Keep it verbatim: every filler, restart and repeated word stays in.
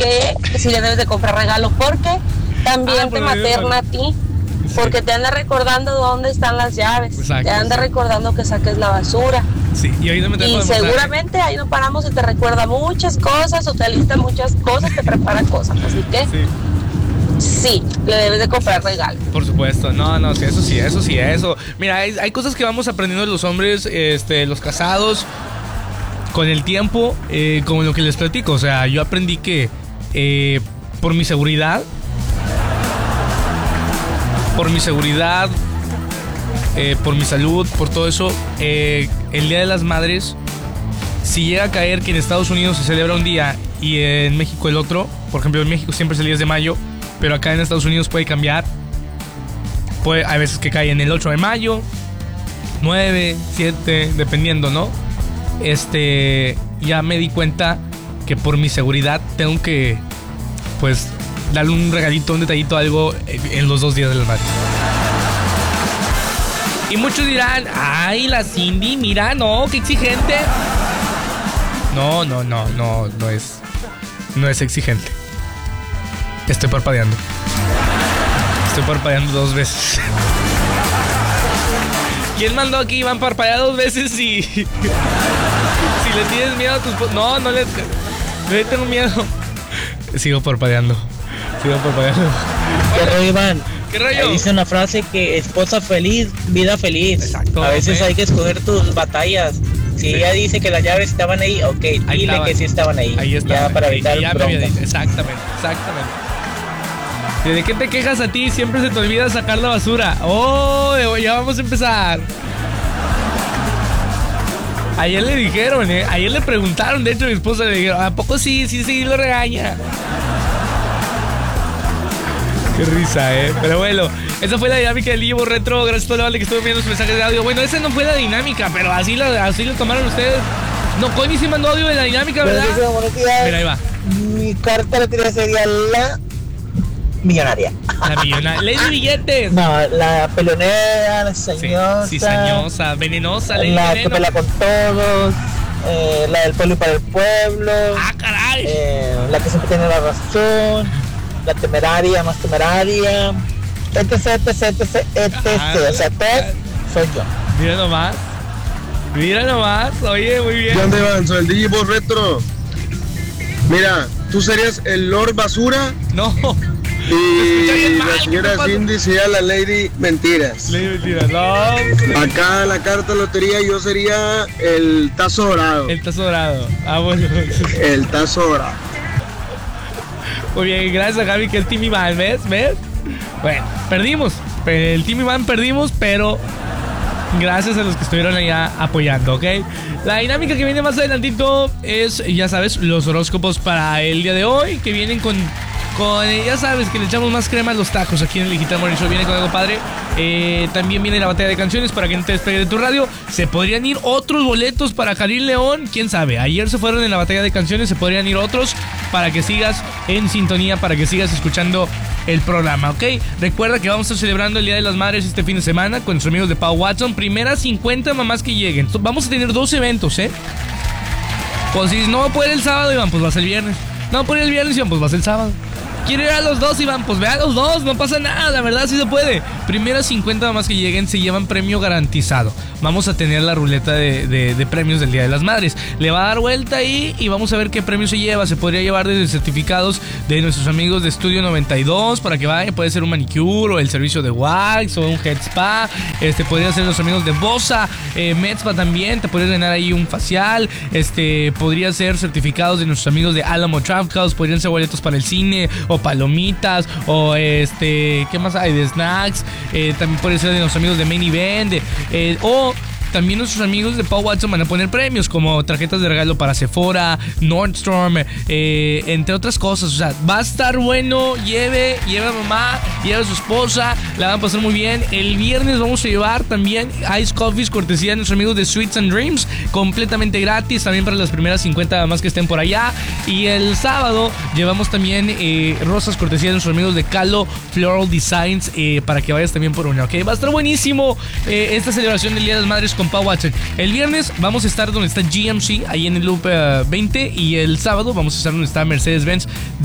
que sí le debes de comprar regalo porque también ah, te materna a ti. Porque te anda recordando dónde están las llaves. Exacto, te anda sí. recordando que saques la basura. Sí, y, ahí no me y seguramente ahí no paramos y te recuerda muchas cosas o te alista muchas cosas, te prepara cosas. Así que sí, sí le debes de comprar regalo. Por supuesto, no, no, sí, eso sí, eso sí, eso. Mira, hay, hay cosas que vamos aprendiendo los hombres, este, los casados, con el tiempo, eh, como lo que les platico. O sea, yo aprendí que eh, por mi seguridad, por mi seguridad, eh, por mi salud, por todo eso, eh, el Día de las Madres, si llega a caer que en Estados Unidos se celebra un día y en México el otro, por ejemplo en México siempre es el diez de mayo, pero acá en Estados Unidos puede cambiar, puede, hay veces que cae en el ocho de mayo, nueve, siete, dependiendo, ¿no? Este, ya me di cuenta que por mi seguridad tengo que, pues, darle un regalito, un detallito, algo en los dos días de las madres. Y muchos dirán, ay, la Cindy, mira, no, qué exigente. No, no, no, no, no es, no es exigente. Estoy parpadeando. Estoy parpadeando dos veces. ¿Quién mandó aquí, Iván, parpadea dos veces y si le tienes miedo a tus... No, no le, no le tengo miedo. Sigo parpadeando. Sigo parpadeando. ¿Qué rollo, Iván? ¿Qué rollo? Dice una frase que esposa feliz, vida feliz. Exacto. A veces okay. hay que escoger tus batallas. Si sí. ella dice que las llaves estaban ahí, ok, ahí dile estaban. que sí estaban ahí. Ahí estaban. Ya para evitar ya bronca. Exactamente, exactamente. ¿De qué te quejas a ti? Siempre se te olvida sacar la basura. Oh, ya vamos a empezar. Ayer le dijeron, ¿eh? Ayer le preguntaron, de hecho, a mi esposa le dijeron, ¿a poco sí? Sí, sí, lo regaña. Qué risa, ¿eh? Pero bueno, esa fue la dinámica del Ivo Retro. Gracias a todos los que estuvo viendo sus mensajes de audio. Bueno, esa no fue la dinámica, pero así la, así lo tomaron ustedes. No, Connie sí mandó audio de la dinámica, ¿verdad? Mira, ahí va. Mi carta la tiré sería la millonaria. La millonaria. Lady Billetes. No, la pelonera, la cizañosa. Sí, cizañosa, venenosa, Lady La Veneno. que pela con todos. Eh, la del pueblo y para el pueblo. Ah, caray. Eh, la que siempre tiene la razón. La temeraria, más temeraria. Etc, etc, etc, etc. Ah, o sea, todo soy yo. Mira nomás. Mira nomás. Oye, muy bien. ¿Qué onda, Iván? Soy el D J Retro. Mira, ¿tú serías el Lord Basura? No. Y la señora Cindy sería la Lady Mentiras. Lady Mentiras, no. Acá la carta lotería yo sería el Tazo Dorado. El Tazo Dorado. Ah, bueno. El Tazo Dorado. Muy bien, gracias a Gaby que es Team Iván, ¿ves? ¿Ves? Bueno, perdimos. El Team Iván perdimos, pero gracias a los que estuvieron allá apoyando, ¿ok? La dinámica que viene más adelantito es, ya sabes, los horóscopos para el día de hoy, que vienen con... Con, ya sabes que le echamos más crema a los tacos aquí en el Digital Morning Show. Viene con algo padre. eh, También viene la batalla de canciones para que no te despegue de tu radio. Se podrían ir otros boletos para Jalil León. Quién sabe, ayer se fueron en la batalla de canciones. Se podrían ir otros para que sigas en sintonía, para que sigas escuchando el programa, ¿ok? Recuerda que vamos a estar celebrando el Día de las Madres este fin de semana con nuestros amigos de Pau Watson. Primeras cincuenta mamás que lleguen. Vamos a tener dos eventos, ¿eh? Pues si no va a poder el sábado, Iván, pues vas el viernes. No va a poder el viernes, Iván, pues vas el sábado. ¿Quiere ir a los dos, Iván? Pues ve a los dos, no pasa nada, la verdad sí se puede. Primeras cincuenta mamás que lleguen se llevan premio garantizado. Vamos a tener la ruleta de, de, de premios del Día de las Madres. Le va a dar vuelta ahí y vamos a ver qué premio se lleva. Se podría llevar desde certificados de nuestros amigos de Estudio noventa y dos para que vaya. Puede ser un manicure o el servicio de wax o un head spa. Este, podría ser los amigos de Bosa, eh, Medspa también. Te podrías ganar ahí un facial. Este, podría ser certificados de nuestros amigos de Alamo Draft House. Podrían ser boletos para el cine o palomitas o este, ¿qué más hay? De snacks. Eh, también puede ser de los amigos de Main Event de, eh, o también nuestros amigos de Pau Watson van a poner premios como tarjetas de regalo para Sephora, Nordstrom, eh, entre otras cosas. O sea, va a estar bueno. Lleve, lleve a mamá, lleve a su esposa, la van a pasar muy bien. El viernes vamos a llevar también Ice Coffees, cortesía de nuestros amigos de Sweets and Dreams, completamente gratis, también para las primeras cincuenta más que estén por allá. Y el sábado llevamos también eh, rosas, cortesía de nuestros amigos de Calo Floral Designs, eh, para que vayas también por una, ¿ok? Va a estar buenísimo eh, esta celebración del Día de las Madres con Pau Watson. El viernes vamos a estar donde está G M C, ahí en el Loop uh, veinte, y el sábado vamos a estar donde está Mercedes-Benz